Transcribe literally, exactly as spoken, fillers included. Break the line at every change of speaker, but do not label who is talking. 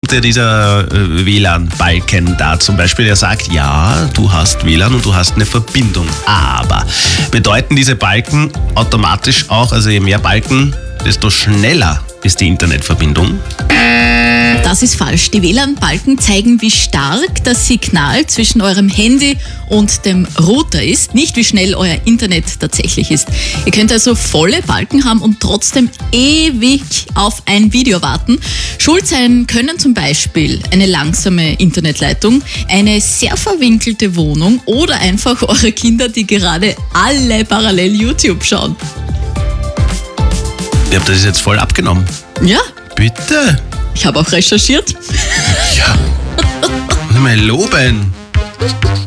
sagt dir dieser äh, W L A N-Balken da zum Beispiel? Der sagt, ja, du hast W L A N und du hast eine Verbindung. Aber bedeuten diese Balken automatisch auch, also je mehr Balken, desto schneller ist die Internetverbindung?
Das ist falsch. Die W L A N-Balken zeigen, wie stark das Signal zwischen eurem Handy und dem Router ist, nicht wie schnell euer Internet tatsächlich ist. Ihr könnt also volle Balken haben und trotzdem ewig auf ein Video warten. Schuld sein können zum Beispiel eine langsame Internetleitung, eine sehr verwinkelte Wohnung oder einfach eure Kinder, die gerade alle parallel YouTube schauen.
Ihr habt das jetzt voll abgenommen.
Ja,
Bitte?
ich habe auch recherchiert.
Ja. Mal loben.